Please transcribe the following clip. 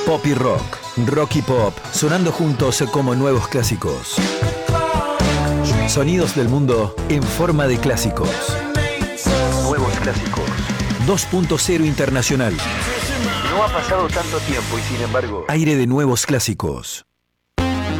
Pop y rock, rock y pop, sonando juntos como nuevos clásicos. Sonidos del mundo en forma de clásicos. Nuevos clásicos. 2.0 Internacional. No ha pasado tanto tiempo y sin embargo, aire de nuevos clásicos.